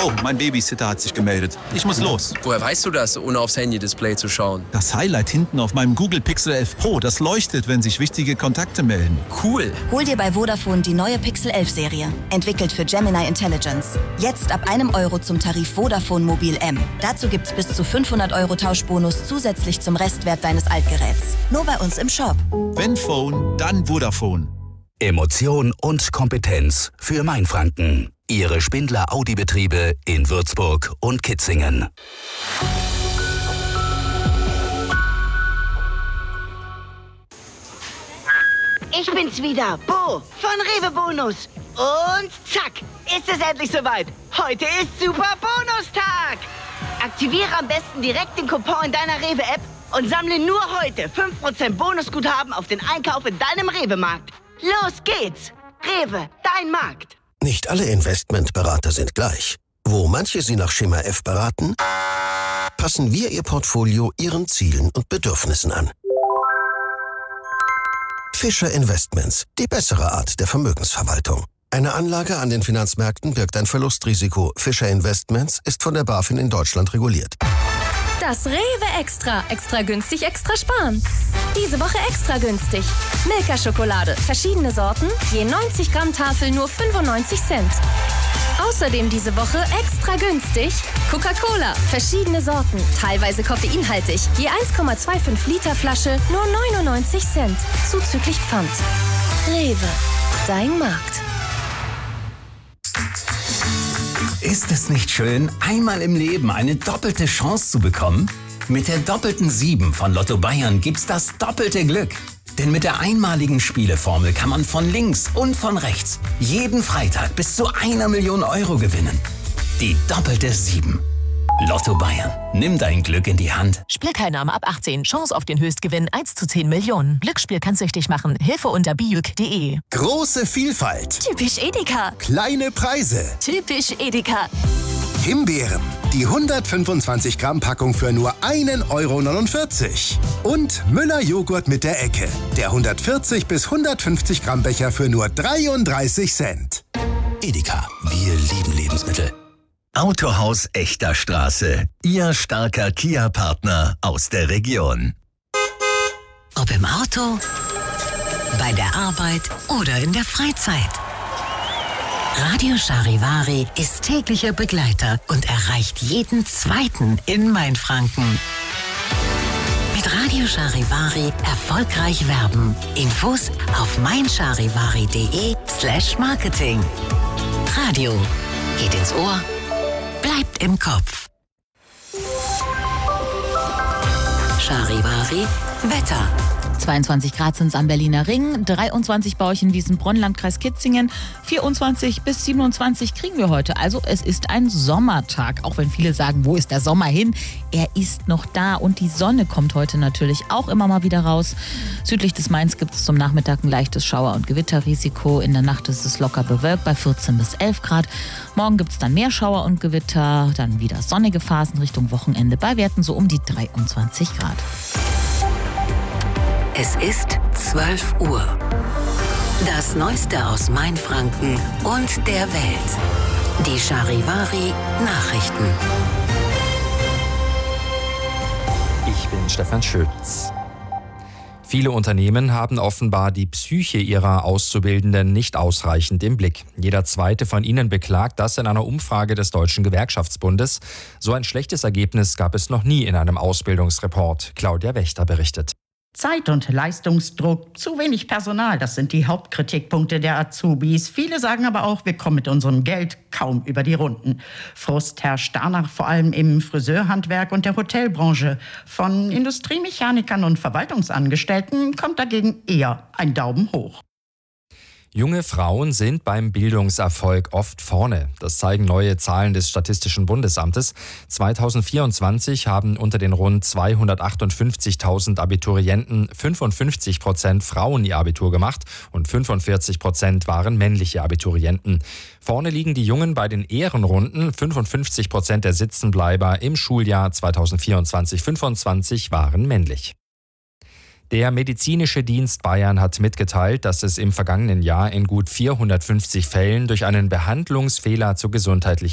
Oh, mein Babysitter hat sich gemeldet. Ich muss los. Woher weißt du das, ohne aufs Handy-Display zu schauen? Das Highlight hinten auf meinem Google Pixel 11 Pro, das leuchtet, wenn sich wichtige Kontakte melden. Cool. Hol dir bei Vodafone die neue Pixel 11 Serie. Entwickelt für Gemini Intelligence. Jetzt ab €1 zum Tarif Vodafone Mobil M. Dazu gibt's bis zu 500 € Tauschbonus zusätzlich zum Restwert deines Altgeräts. Nur bei uns im Shop. Wenn Phone, dann Vodafone. Emotion und Kompetenz für Mainfranken. Ihre Spindler Audi-Betriebe in Würzburg und Kitzingen. Ich bin's wieder, Bo von Rewe Bonus. Und zack, ist es endlich soweit. Heute ist Super Bonustag. Aktiviere am besten direkt den Coupon in deiner Rewe-App und sammle nur heute 5% Bonusguthaben auf den Einkauf in deinem Rewe-Markt. Los geht's! Rewe, dein Markt. Nicht alle Investmentberater sind gleich. Wo manche Sie nach Schema F beraten, passen wir Ihr Portfolio Ihren Zielen und Bedürfnissen an. Fischer Investments, die bessere Art der Vermögensverwaltung. Eine Anlage an den Finanzmärkten birgt ein Verlustrisiko. Fischer Investments ist von der BaFin in Deutschland reguliert. Das Rewe Extra. Extra günstig, extra sparen. Diese Woche extra günstig. Milka-Schokolade. Verschiedene Sorten. Je 90 Gramm Tafel nur 95 Cent. Außerdem diese Woche extra günstig. Coca-Cola. Verschiedene Sorten. Teilweise koffeinhaltig. Je 1,25 Liter Flasche nur 99 Cent. Zuzüglich Pfand. Rewe. Dein Markt. Ist es nicht schön, einmal im Leben eine doppelte Chance zu bekommen? Mit der doppelten 7 von Lotto Bayern gibt's das doppelte Glück. Denn mit der einmaligen Spieleformel kann man von links und von rechts jeden Freitag bis zu 1 Million € gewinnen. Die doppelte 7. Lotto Bayern. Nimm dein Glück in die Hand. Spielteilnahme ab 18. Chance auf den Höchstgewinn 1 zu 10 Millionen. Glücksspiel kann süchtig machen. Hilfe unter bijuk.de. Große Vielfalt. Typisch Edeka. Kleine Preise. Typisch Edeka. Himbeeren. Die 125 Gramm Packung für nur 1,49 €. Und Müller Joghurt mit der Ecke. Der 140 bis 150 Gramm Becher für nur 33 Cent. Edeka, wir lieben Lebensmittel. Autohaus Echter Straße. Ihr starker Kia-Partner aus der Region. Ob im Auto, bei der Arbeit oder in der Freizeit. Radio Charivari ist täglicher Begleiter und erreicht jeden Zweiten in Mainfranken. Mit Radio Charivari erfolgreich werben. Infos auf meincharivari.de/Marketing. Radio geht ins Ohr, bleibt im Kopf. Charivari Wetter. 22 Grad sind es am Berliner Ring, 23 bei euch in Wiesenbronn, Landkreis Kitzingen, 24 bis 27 kriegen wir heute. Also es ist ein Sommertag, auch wenn viele sagen, wo ist der Sommer hin? Er ist noch da und die Sonne kommt heute natürlich auch immer mal wieder raus. Südlich des Mains gibt es zum Nachmittag ein leichtes Schauer- und Gewitterrisiko. In der Nacht ist es locker bewölkt bei 14 bis 11 Grad. Morgen gibt es dann mehr Schauer und Gewitter, dann wieder sonnige Phasen Richtung Wochenende bei Werten so um die 23 Grad. Es ist 12 Uhr. Das Neueste aus Mainfranken und der Welt. Die Charivari Nachrichten. Ich bin Stefan Schütz. Viele Unternehmen haben offenbar die Psyche ihrer Auszubildenden nicht ausreichend im Blick. Jeder zweite von ihnen beklagt das in einer Umfrage des Deutschen Gewerkschaftsbundes. So ein schlechtes Ergebnis gab es noch nie in einem Ausbildungsreport. Claudia Wächter berichtet. Zeit- und Leistungsdruck, zu wenig Personal, das sind die Hauptkritikpunkte der Azubis. Viele sagen aber auch, wir kommen mit unserem Geld kaum über die Runden. Frust herrscht danach vor allem im Friseurhandwerk und der Hotelbranche. Von Industriemechanikern und Verwaltungsangestellten kommt dagegen eher ein Daumen hoch. Junge Frauen sind beim Bildungserfolg oft vorne. Das zeigen neue Zahlen des Statistischen Bundesamtes. 2024 haben unter den rund 258.000 Abiturienten 55% Frauen ihr Abitur gemacht und 45% waren männliche Abiturienten. Vorne liegen die Jungen bei den Ehrenrunden. 55% der Sitzenbleiber im Schuljahr 2024/25 waren männlich. Der Medizinische Dienst Bayern hat mitgeteilt, dass es im vergangenen Jahr in gut 450 Fällen durch einen Behandlungsfehler zu gesundheitlichen